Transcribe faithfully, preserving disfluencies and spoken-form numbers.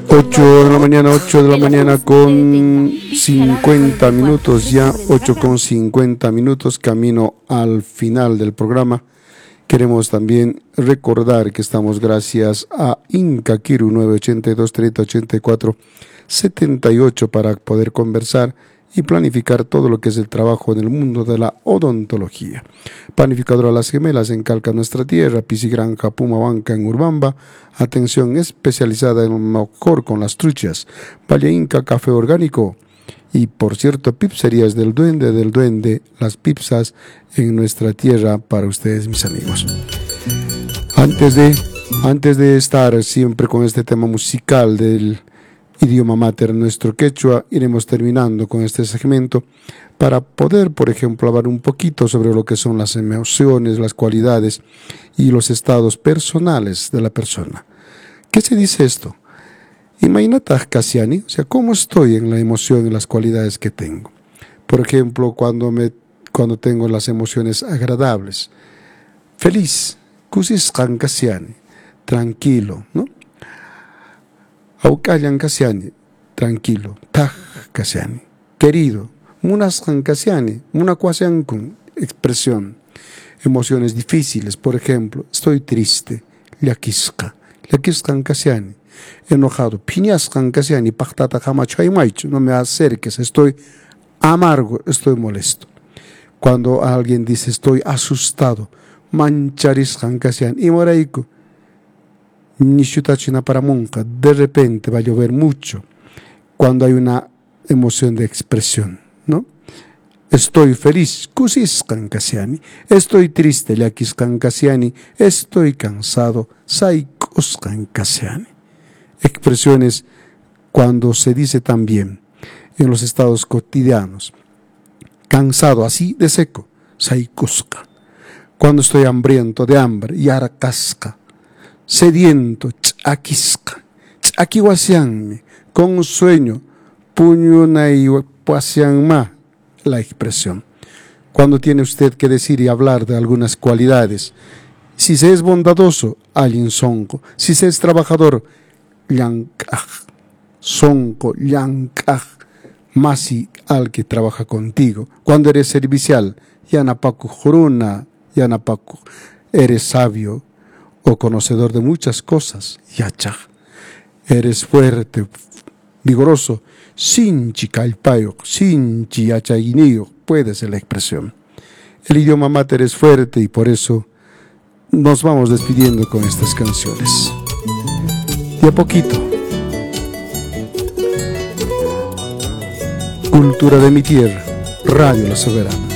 ocho de la mañana, ocho de la mañana con cincuenta minutos, ya ocho con cincuenta minutos, camino al final del programa. Queremos también recordar que estamos gracias a Inca Kiru nueve ocho dos, treinta, ochenta y cuatro, setenta y ocho para poder conversar y planificar todo lo que es el trabajo en el mundo de la odontología. Panificadora Las Gemelas en Calca Nuestra Tierra, Pisigranja Puma Banca en Urbamba, atención especializada en lo mejor con las truchas, Valle Inca Café Orgánico y por cierto Pipserías del Duende del Duende, las pizzas en nuestra tierra para ustedes mis amigos. Antes de, antes de estar siempre con este tema musical del idioma mater nuestro quechua, iremos terminando con este segmento para poder, por ejemplo, hablar un poquito sobre lo que son las emociones, las cualidades y los estados personales de la persona. ¿Qué se dice esto? Imagínate, Casiani, o sea, ¿cómo estoy en la emoción y las cualidades que tengo? Por ejemplo, cuando, me, cuando tengo las emociones agradables, feliz, Kusis Casiani, tranquilo, ¿no? Aucallan Casiani, tranquilo, taj Casiani, querido, munas Casiani, una cuasian con expresión, emociones difíciles, por ejemplo, estoy triste, yaquisca, yaquiscan Casiani, enojado, piñascan Casiani, pactata jamachaimaich, no me acerques, estoy amargo, estoy molesto. Cuando alguien dice estoy asustado, manchariscan Casiani, y moraico, Nishutachina para monca, de repente va a llover mucho cuando hay una emoción de expresión, ¿no? Estoy feliz, Kusiscan Casiani, estoy triste, Yakiscan Casiani, estoy cansado, Saikoscan Casiani. Expresiones cuando se dice también en los estados cotidianos, cansado así de seco, Saikosca. Cuando estoy hambriento de hambre, Yaracasca. Sediento, chakisca, chakiwasianme, con un sueño, puño naiwasianma, la expresión. Cuando tiene usted que decir y hablar de algunas cualidades, si se es bondadoso, alguien sonco, si se es trabajador, llancaj, sonco, llancaj, masi al que trabaja contigo. Cuando eres servicial, yanapaku juruna, yanapaku, eres sabio, o conocedor de muchas cosas, yachaj, eres fuerte, vigoroso, sinchi calpayo, sinchi yachaguinillo, puede ser la expresión. El idioma mater es fuerte y por eso nos vamos despidiendo con estas canciones. Y a poquito, cultura de mi tierra, Radio La Soberana.